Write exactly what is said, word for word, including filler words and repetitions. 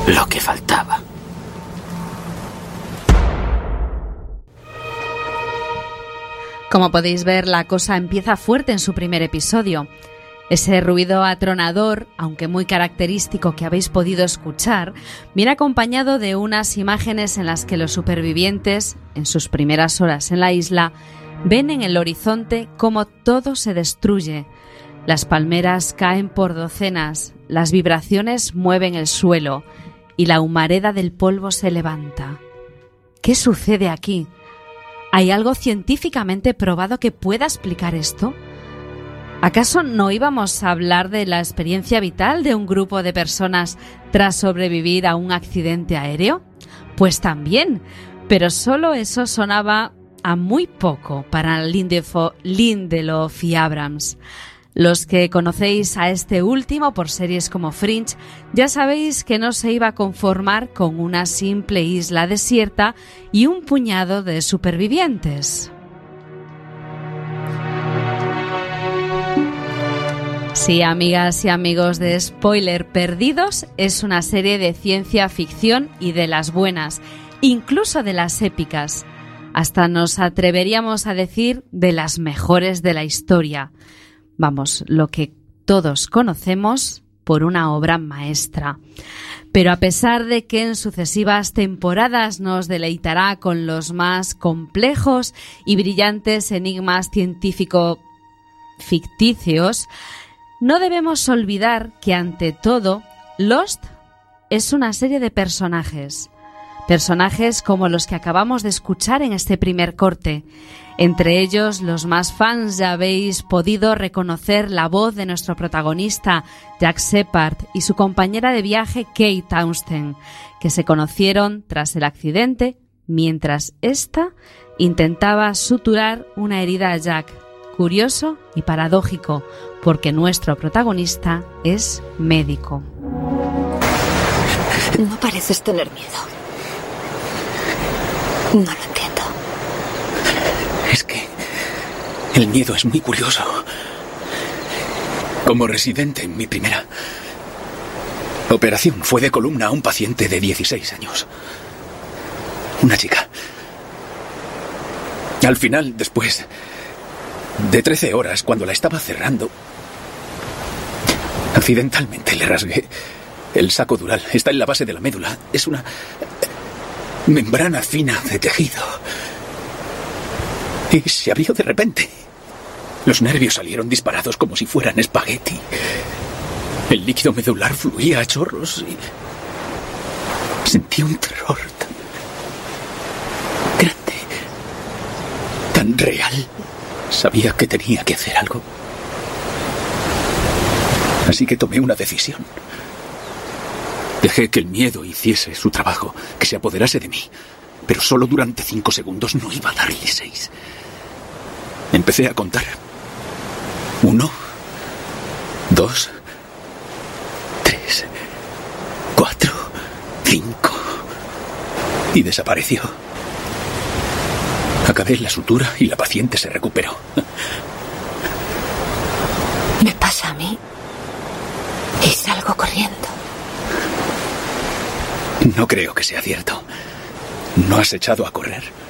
Lo que faltaba. Como podéis ver, la cosa empieza fuerte en su primer episodio. Ese ruido atronador, aunque muy característico, que habéis podido escuchar, viene acompañado de unas imágenes en las que los supervivientes, en sus primeras horas en la isla, ven en el horizonte cómo todo se destruye. Las palmeras caen por docenas, las vibraciones mueven el suelo y la humareda del polvo se levanta. ¿Qué sucede aquí? ¿Hay algo científicamente probado que pueda explicar esto? ¿Acaso no íbamos a hablar de la experiencia vital de un grupo de personas tras sobrevivir a un accidente aéreo? Pues también, pero solo eso sonaba a muy poco para Lindelof, Lindelof y Abrams. Los que conocéis a este último por series como Fringe, ya sabéis que no se iba a conformar con una simple isla desierta y un puñado de supervivientes. Sí, amigas y amigos de Spoiler Perdidos, es una serie de ciencia ficción y de las buenas, incluso de las épicas. Hasta nos atreveríamos a decir de las mejores de la historia. Vamos, lo que todos conocemos por una obra maestra. Pero a pesar de que en sucesivas temporadas nos deleitará con los más complejos y brillantes enigmas científico-ficticios, no debemos olvidar que, ante todo, Lost es una serie de personajes. Personajes como los que acabamos de escuchar en este primer corte. Entre ellos, los más fans ya habéis podido reconocer la voz de nuestro protagonista, Jack Shepard, y su compañera de viaje, Kate Townsend, que se conocieron tras el accidente mientras ésta intentaba suturar una herida a Jack. Curioso y paradójico, porque nuestro protagonista es médico. No pareces tener miedo. No lo entiendo. Es que el miedo es muy curioso. Como residente en mi primera operación fue de columna a un paciente de dieciséis años. Una chica. Al final, después de trece horas, cuando la estaba cerrando, accidentalmente le rasgué el saco dural. Está en la base de la médula. Es una membrana fina de tejido. Y se abrió de repente. Los nervios salieron disparados como si fueran espagueti. El líquido medular fluía a chorros y sentí un terror tan grande, tan real. Sabía que tenía que hacer algo. Así que tomé una decisión. Dejé que el miedo hiciese su trabajo, que se apoderase de mí. Pero solo durante cinco segundos, no iba a darle seis. Empecé a contar. Uno, dos, tres, cuatro, cinco. Y desapareció. Acabé la sutura y la paciente se recuperó. Me pasa a mí y salgo corriendo. No creo que sea cierto. ¿No has echado a correr?